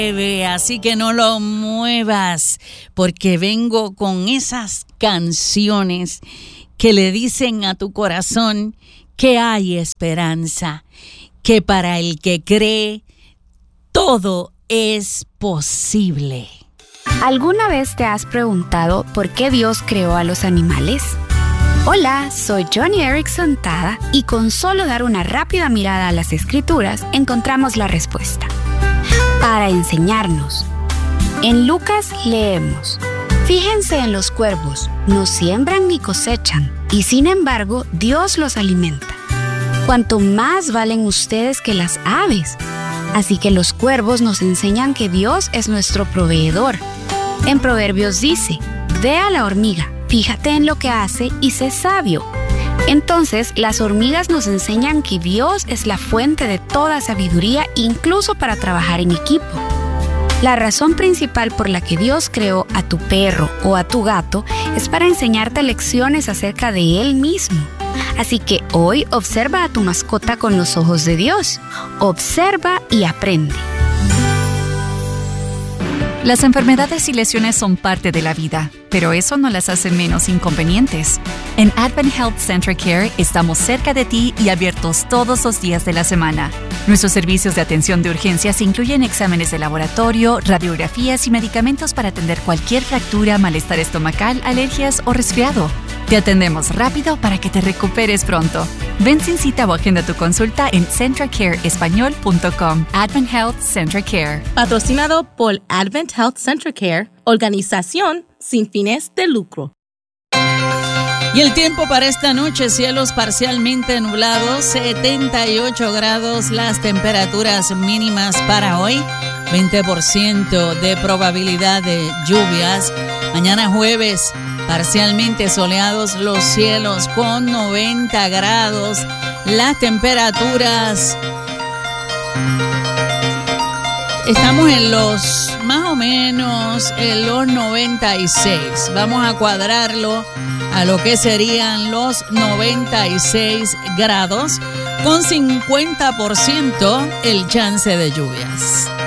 Así que no lo muevas, porque vengo con esas canciones que le dicen a tu corazón que hay esperanza, que para el que cree todo es posible. ¿Alguna vez te has preguntado por qué Dios creó a los animales? Hola, soy Johnny Erickson Tada y con solo dar una rápida mirada a las Escrituras encontramos la respuesta. Para enseñarnos. En Lucas leemos: fíjense en los cuervos, no siembran ni cosechan, y sin embargo Dios los alimenta. Cuanto más valen ustedes que las aves. Así que los cuervos nos enseñan que Dios es nuestro proveedor. En Proverbios dice: ve a la hormiga, fíjate en lo que hace y sé sabio. Entonces, las hormigas nos enseñan que Dios es la fuente de toda sabiduría, incluso para trabajar en equipo. La razón principal por la que Dios creó a tu perro o a tu gato es para enseñarte lecciones acerca de Él mismo. Así que hoy observa a tu mascota con los ojos de Dios. Observa y aprende. Las enfermedades y lesiones son parte de la vida, pero eso no las hace menos inconvenientes. En Advent Health Central Care estamos cerca de ti y abiertos todos los días de la semana. Nuestros servicios de atención de urgencias incluyen exámenes de laboratorio, radiografías y medicamentos para atender cualquier fractura, malestar estomacal, alergias o resfriado. Te atendemos rápido para que te recuperes pronto. Ven sin cita o agenda tu consulta en centracareespañol.com. Advent Health Central Care. Patrocinado por Advent Health Central Care, organización sin fines de lucro. Y el tiempo para esta noche: cielos parcialmente nublados, 78 grados las temperaturas mínimas para hoy, 20% de probabilidad de lluvias. Mañana jueves, parcialmente soleados los cielos con 90 grados. Las temperaturas, estamos en los, más o menos, en los 96. Vamos a cuadrarlo a lo que serían los 96 grados, con 50% el chance de lluvias.